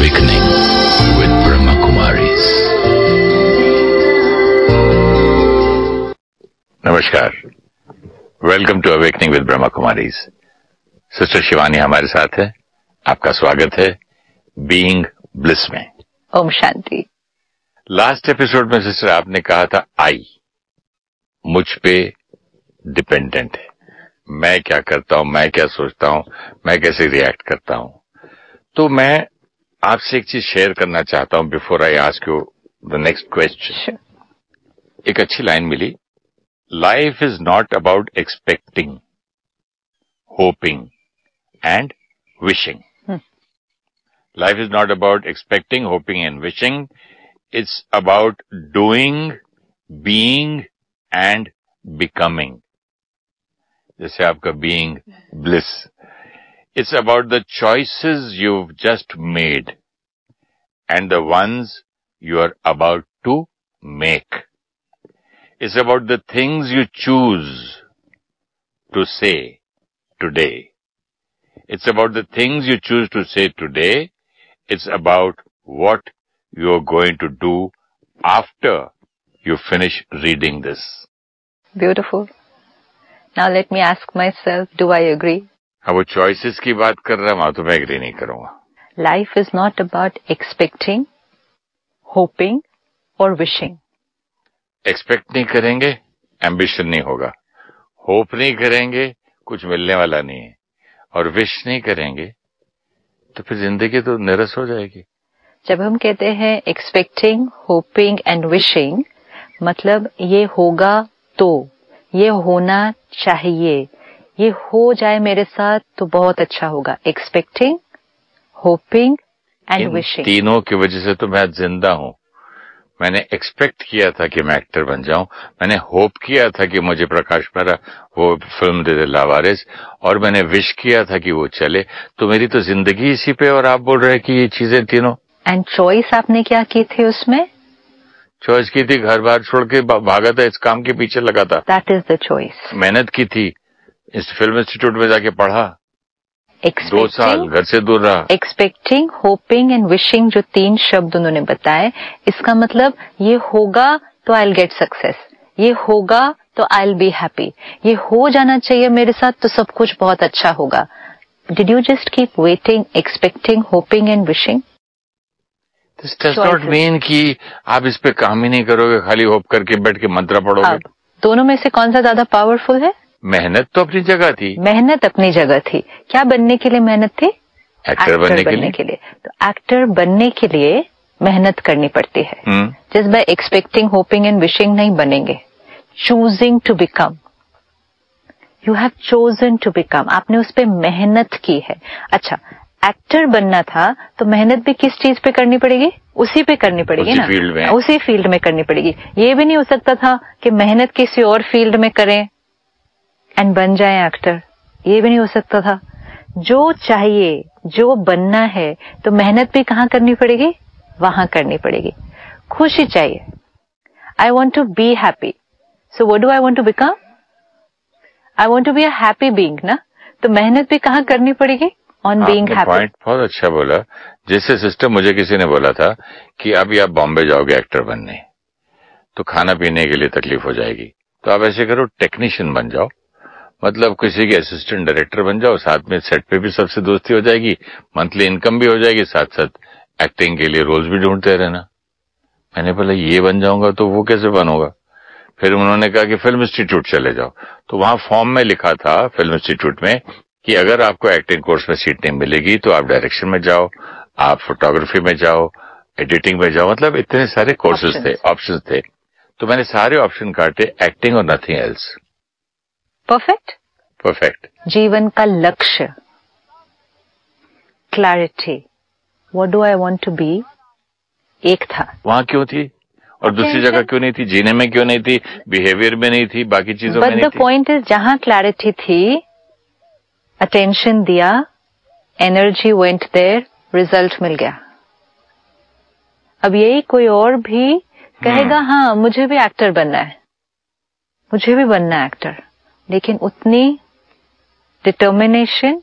Awakening with Brahma Kumaris. नमस्कार, welcome to awakening with Brahma Kumaris. Sister Shivani हमारे साथ है, आपका स्वागत है बीइंग ब्लिस में। ओम शांति। लास्ट एपिसोड में सिस्टर आपने कहा था आई मुझ पे डिपेंडेंट है, मैं क्या करता हूं, मैं क्या सोचता हूं, मैं कैसे रिएक्ट करता हूं। तो मैं आपसे एक चीज शेयर करना चाहता हूं before I ask you the next question. एक अच्छी line milli, life is not about expecting, hoping and wishing. Life is not about expecting, hoping and wishing, it's about doing, being and becoming. जैसे आपका being bliss, it's about the choices you've just made and the ones you are about to make. It's about the things you choose to say today. It's about the things you choose to say today. It's about what you're going to do after you finish reading this. Beautiful. Now let me ask myself, do I agree? हाँ, वो choices की बात कर रहा है, वहां तो मैं एग्री नहीं करूंगा। Life is not about expecting, hoping or wishing. Expect नहीं करेंगे, एम्बिशन नहीं होगा। होप नहीं करेंगे, कुछ मिलने वाला नहीं है। और विश नहीं करेंगे तो फिर जिंदगी तो निरस हो जाएगी। जब हम कहते हैं expecting, hoping and wishing, मतलब ये होगा तो, ये होना चाहिए, ये हो जाए मेरे साथ तो बहुत अच्छा होगा। Expecting, hoping and wishing. तीनों की वजह से तो मैं आज जिंदा हूं। मैंने एक्सपेक्ट किया था कि मैं एक्टर बन जाऊं, मैंने होप किया था कि मुझे प्रकाश मेहरा वो फिल्म दे दे लावारिस, और मैंने विश किया था कि वो चले। तो मेरी तो जिंदगी इसी पे, और आप बोल रहे हैं कि ये चीजें तीनों। एंड चॉइस आपने क्या की थी उसमें? चॉइस की थी, घर बार छोड़ के भागा था, इस काम के पीछे लगा था। That is the choice. मेहनत की थी, इस फिल्म इंस्टीट्यूट में जाके पढ़ा, 2 साल घर से दूर रहा। एक्सपेक्टिंग, होपिंग एंड विशिंग, जो 3 शब्द उन्होंने बताए, इसका मतलब ये होगा तो आई विल गेट सक्सेस, ये होगा तो आई विल बी हैप्पी, ये हो जाना चाहिए मेरे साथ तो सब कुछ बहुत अच्छा होगा। Did you just keep waiting, expecting, hoping and wishing? This does not mean कि आप इस पे काम ही नहीं करोगे, खाली होप करके बैठ के मंत्र पढ़ोगे। दोनों में से कौन सा ज्यादा पावरफुल है? मेहनत तो अपनी जगह थी। मेहनत अपनी जगह थी। क्या बनने के लिए मेहनत थी? एक्टर बनने के लिए। तो एक्टर बनने के लिए मेहनत करनी पड़ती है। Just by expecting, hoping and wishing नहीं बनेंगे। Choosing to become, you have chosen to become, आपने उस पर मेहनत की है। अच्छा, एक्टर बनना था तो मेहनत भी किस चीज पे करनी पड़ेगी? उसी पे करनी पड़ेगी ना, उसी फील्ड में करनी पड़ेगी। ये भी नहीं हो सकता था कि मेहनत किसी और फील्ड में करें एंड बन जाए एक्टर, ये भी नहीं हो सकता था। जो चाहिए, जो बनना है, तो मेहनत भी कहाँ करनी पड़ेगी? वहां करनी पड़ेगी। खुशी चाहिए, I want to be happy, so what do I want to become? I want to be a happy being ना, तो मेहनत भी कहाँ करनी पड़ेगी? On being happy. पॉइंट बहुत अच्छा बोला। जैसे सिस्टर, मुझे किसी ने बोला था कि अभी आप बॉम्बे जाओगे एक्टर बनने, तो खाना पीने के लिए तकलीफ हो जाएगी, तो आप ऐसे करो टेक्नीशियन बन जाओ, मतलब किसी के असिस्टेंट डायरेक्टर बन जाओ, साथ में सेट पे भी सबसे दोस्ती हो जाएगी, मंथली इनकम भी हो जाएगी, साथ साथ एक्टिंग के लिए रोल्स भी ढूंढते रहना। मैंने बोला ये बन जाऊंगा तो वो कैसे बनूंगा? फिर उन्होंने कहा कि फिल्म इंस्टीट्यूट चले जाओ। तो वहां फॉर्म में लिखा था फिल्म इंस्टीट्यूट में कि अगर आपको एक्टिंग कोर्स में सीट नहीं मिलेगी तो आप डायरेक्शन में जाओ, आप फोटोग्राफी में जाओ, एडिटिंग में जाओ, मतलब इतने सारे कोर्सेज थे, ऑप्शंस थे। तो मैंने सारे ऑप्शन काटे, एक्टिंग और नथिंग एल्स। परफेक्ट। जीवन का लक्ष्य, clarity, what do I want to be, एक था। वहां क्यों थी और दूसरी जगह क्यों नहीं थी? जीने में क्यों नहीं थी? बिहेवियर में नहीं थी? बाकी चीजों में नहीं थी? बट द पॉइंट इज, जहां क्लैरिटी थी, अटेंशन दिया, एनर्जी वेंट देयर, रिजल्ट मिल गया। अब यही कोई और भी कहेगा हाँ मुझे भी एक्टर बनना है, मुझे भी बनना है एक्टर, लेकिन उतनी डिटर्मिनेशन,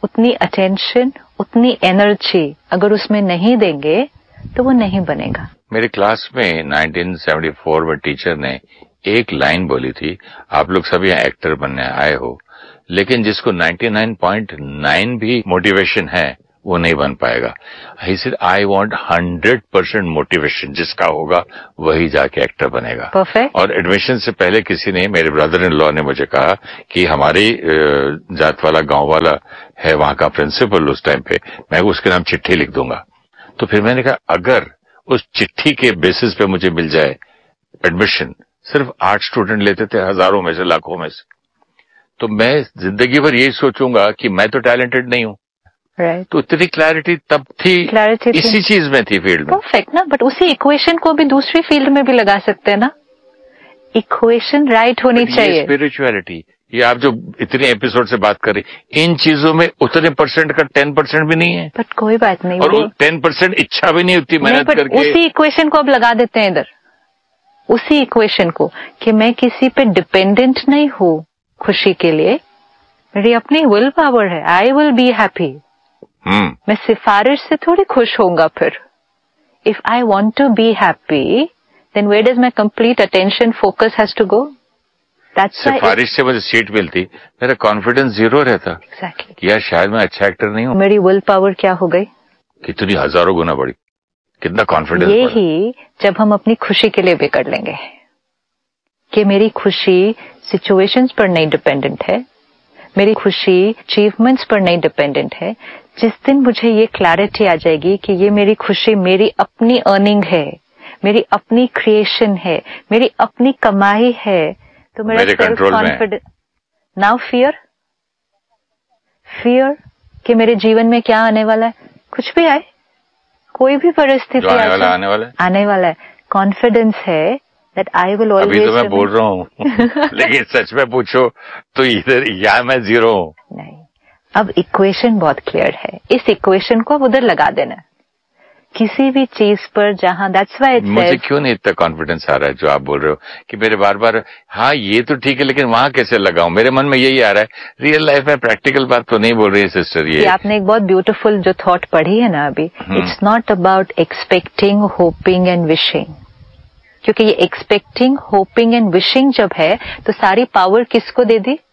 उतनी अटेंशन, उतनी एनर्जी अगर उसमें नहीं देंगे तो वो नहीं बनेगा। मेरे क्लास में 1974 में टीचर ने एक लाइन बोली थी, आप लोग सभी एक्टर बनने आए हो, लेकिन जिसको 99.9 भी मोटिवेशन है वो नहीं बन पाएगा। He said I want 100% motivation, जिसका होगा वही जाके एक्टर बनेगा। Perfect. और एडमिशन से पहले किसी ने, मेरे ब्रदर इन लॉ ने मुझे कहा कि हमारी जात वाला गांव वाला है वहां का प्रिंसिपल उस टाइम पे, मैं उसके नाम चिट्ठी लिख दूंगा। तो फिर मैंने कहा अगर उस चिट्ठी के बेसिस पे मुझे मिल जाए एडमिशन, सिर्फ 8 स्टूडेंट लेते थे हजारों में से, लाखों में से, तो मैं जिंदगी भर यही सोचूंगा कि मैं तो टैलेंटेड नहीं हूं। Right. तो इतनी क्लैरिटी तब थी, इसी चीज में थी फील्ड में। परफेक्ट ना, बट उसी इक्वेशन को भी दूसरी फील्ड में भी लगा सकते हैं ना। इक्वेशन राइट होनी चाहिए। स्पिरिचुअलिटी, ये आप जो इतने एपिसोड से बात कर रही, इन चीजों में उतने परसेंट का 10% भी नहीं है। बट कोई बात नहीं, और 10% इच्छा भी नहीं होती मेहनत करके। उसी इक्वेशन को अब लगा देते हैं इधर, उसी इक्वेशन को कि मैं किसी पे डिपेंडेंट नहीं हूं खुशी के लिए, मेरी अपनी विल पावर है। I will be happy. मैं सिफारिश से थोड़ी खुश होऊंगा फिर। If I want to be happy, then where does my complete attention focus has to go. सिफारिश से मुझे सीट मिलती, मेरा कॉन्फिडेंस 0 रहता। Exactly. यार शायद मैं अच्छा एक्टर नहीं हूँ। मेरी विल पावर क्या हो गई? कितनी हजारों गुना बढ़ी, कितना कॉन्फिडेंस। ये ही जब हम अपनी खुशी के लिए भी कर लेंगे कि मेरी खुशी सिचुएशंस पर नहीं डिपेंडेंट है, मेरी खुशी अचीवमेंट्स पर नहीं डिपेंडेंट है। जिस दिन मुझे ये क्लैरिटी आ जाएगी कि ये मेरी खुशी मेरी अपनी अर्निंग है, मेरी अपनी क्रिएशन है, मेरी अपनी कमाई है, तो मेरा सेल्फ कॉन्फिडेंस। नाउ फियर कि मेरे जीवन में क्या आने वाला है, कुछ भी आए, कोई भी परिस्थिति आने वाला है, कॉन्फिडेंस है that I will always। अभी तो मैं बोल रहा हूँ लेकिन सच में पूछो तो इधर या मैं 0 हूँ। नहीं, अब इक्वेशन बहुत क्लियर है, इस इक्वेशन को अब उधर लगा देना किसी भी चीज पर जहां। दैट्स व्हाई इट सेज, मुझे क्यों नहीं इतना कॉन्फिडेंस आ रहा है जो आप बोल रहे हो कि मेरे बार बार हाँ ये तो ठीक है लेकिन वहां कैसे लगाऊं, मेरे मन में यही आ रहा है। रियल लाइफ में प्रैक्टिकल बात तो नहीं बोल रही है सिस्टर। ये आपने एक बहुत ब्यूटीफुल जो थॉट पढ़ी है ना अभी, it's not about expecting, hoping and wishing. क्योंकि ये एक्सपेक्टिंग, होपिंग एंड विशिंग जब है तो सारी पावर किसको दे दी?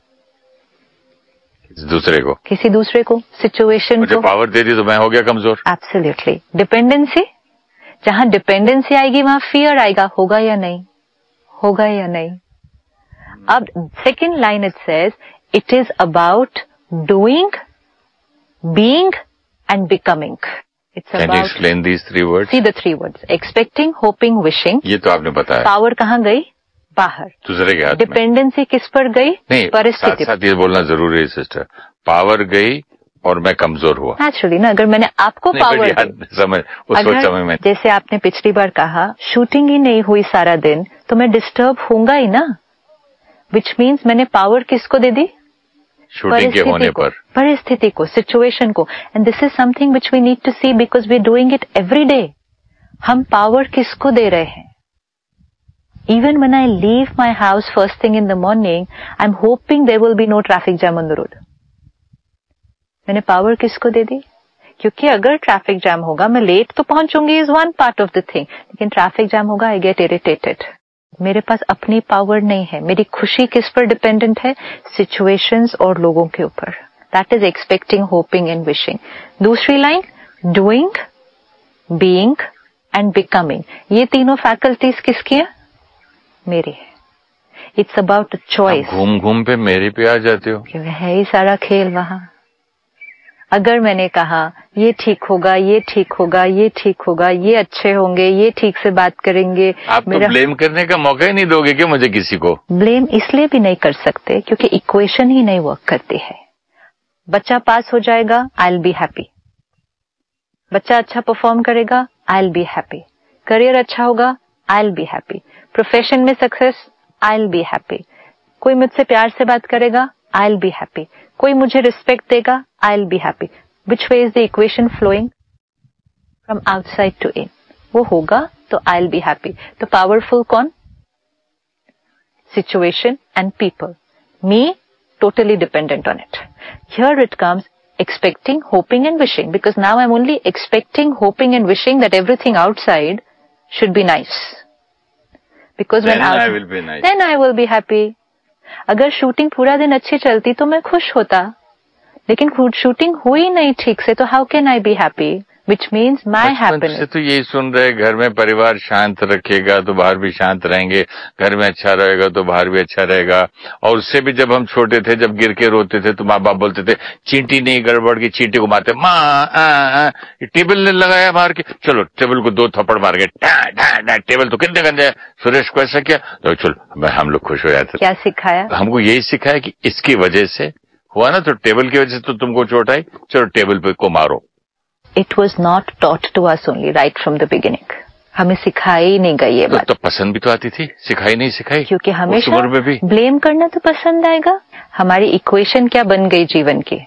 दूसरे को, किसी दूसरे को, सिचुएशन को। मुझे पावर दे दी तो मैं हो गया कमजोर। एब्सोल्युटली। डिपेंडेंसी, जहां डिपेंडेंसी आएगी वहां फियर आएगा, होगा या नहीं, होगा या नहीं। अब second line it says it is about doing, being and becoming. Can you explain these 3 words? See the 3 words. Expecting, hoping, wishing. ये तो आपने बताया। पावर कहाँ गई? बाहर, दूसरे के हाथ में। डिपेंडेंसी किस पर गई? नहीं, परिस्थिति। साथ साथ ये बोलना जरूरी है सिस्टर, पावर गई और मैं कमजोर हुआ। नेचुरली ना, अगर मैंने आपको पावर समझ उस वक्त समय में, जैसे आपने पिछली बार कहा शूटिंग ही नहीं हुई सारा दिन तो मैं डिस्टर्ब होऊंगा ही ना, विच मीन्स मैंने पावर किसको दे दी? शूटिंग के होने पर, परिस्थिति को, सिचुएशन को। And this is something which we need to C because we are doing it every day. हम पावर किसको दे रहे हैं? Even when I leave my house first thing in the morning, I am hoping there will be no traffic jam on the road. मैंने power किसको दे दी? क्योंकि अगर traffic jam होगा, मैं लेट तो पहुंचूंगी is one part of the thing, लेकिन traffic jam होगा I get irritated. मेरे पास अपनी पावर नहीं है। मेरी खुशी किस पर डिपेंडेंट है? सिचुएशंस और लोगों के ऊपर। That is expecting, hoping and wishing. दूसरी line, doing, being and becoming. ये तीनों फैकल्टीज किसकी है? मेरी है। It's about choice. घूम घूम पे मेरे पे आ जाते हो। है ही सारा खेल वहां। अगर मैंने कहा ये ठीक होगा, ये ठीक होगा, ये ठीक होगा, ये अच्छे होंगे, ये ठीक से बात करेंगे, आप तो ब्लेम करने का मौका ही नहीं दोगे क्या मुझे किसी को? ब्लेम इसलिए भी नहीं कर सकते क्योंकि इक्वेशन ही नहीं वर्क करती है। बच्चा पास हो जाएगा, आई विल बी हैप्पी। बच्चा अच्छा परफॉर्म करेगा, I will be happy. Career अच्छा होगा, I will be happy. Profession में success, I will be happy. कोई मुझसे प्यार से बात करेगा, आई विल बी हैप्पी। कोई मुझे रिस्पेक्ट देगा, I will be happy. Which way is the equation flowing? From outside to इन। वो होगा तो आई विल बी हैप्पी। तो पावरफुल कौन? Situation and people. Me totally dependent on it. Here it comes, expecting, hoping and wishing, because now I'm only expecting, hoping and wishing that everything outside should be nice. Because then I will be nice. Then I will be happy. अगर shooting पूरा दिन अच्छी चलती तो मैं खुश होता, लेकिन शूटिंग हुई नहीं ठीक से, तो how can I be happy, which means my happiness. से तो यही सुन रहे, घर में परिवार शांत रखेगा तो बाहर भी शांत रहेंगे, घर में अच्छा रहेगा तो बाहर भी अच्छा रहेगा. और उससे भी जब हम छोटे थे, जब गिर के रोते थे तो माँ बाप बोलते थे चींटी नहीं गड़बड़ की, चींटी को मारते, माँ टेबल ने लगाया मार के, चलो टेबल को 2 थप्पड़ मार के, टेबल तो कितने गंदे है, सुरेश को ऐसा किया तो चलो हम लोग खुश हो जाते. क्या सिखाया? हमको यही सिखाया कि इसकी वजह से हुआ ना, तो टेबल की वजह से तो तुमको चोट आई, चलो टेबल पे को मारो. It was not taught to us only right from the beginning. हमें सिखाई नहीं गई ये बात. तो पसंद भी तो आती थी, सिखाई नहीं सिखाई, क्योंकि हमेशा ब्लेम करना तो पसंद आएगा. हमारी इक्वेशन क्या बन गई जीवन की?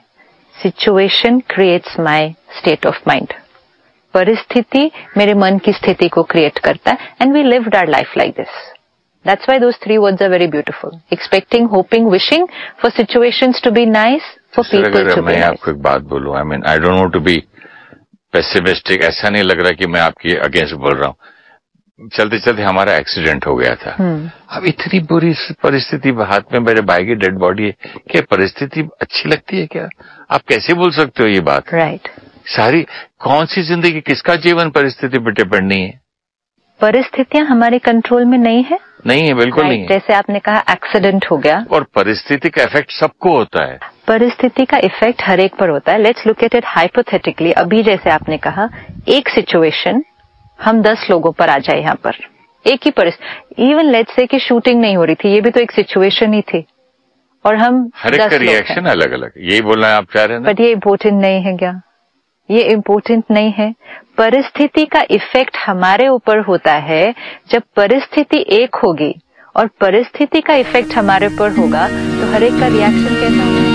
Situation creates my state of mind. परिस्थिति मेरे मन की स्थिति को क्रिएट करता है, and we lived our life like this. That's why those 3 words are very beautiful. Expecting, hoping, wishing for situations to be nice, for people to be nice. मैं आपको एक बात बोलूं, I mean, I don't want to be pessimistic. ऐसा नहीं लग रहा कि मैं आपकी अगेंस्ट बोल रहा हूं. चलते चलते हमारा एक्सीडेंट हो गया था. अब इतनी बुरी परिस्थिति, हाथ में मेरे भाई की डेड बॉडी है, क्या परिस्थिति अच्छी लगती है क्या? आप कैसे बोल सकते हो ये बात? राइट. सारी कौन सी जिंदगी, किसका जीवन परिस्थिति पे डिपेंड नहीं है. परिस्थितियां हमारे कंट्रोल में नहीं है. नहीं है, बिल्कुल नहीं है. जैसे आपने कहा एक्सीडेंट हो गया, और परिस्थिति का इफेक्ट सबको होता है. परिस्थिति का इफेक्ट हर एक पर होता है. Let's look at it hypothetically. अभी जैसे आपने कहा, एक सिचुएशन हम 10 लोगों पर आ जाए यहाँ पर, एक ही परिस्थिति, इवन लेट्स से कि शूटिंग नहीं हो रही थी, ये भी तो एक सिचुएशन ही थी, और हम हर एक का रिएक्शन अलग अलग. यही बोलना है आप चाह रहे हैं. बट ये इम्पोर्टेंट नहीं है क्या? ये इम्पोर्टेंट नहीं है. परिस्थिति का इफेक्ट हमारे ऊपर होता है जब परिस्थिति एक होगी और परिस्थिति का इफेक्ट हमारे ऊपर होगा, तो हर एक का रिएक्शन कैसा होगा?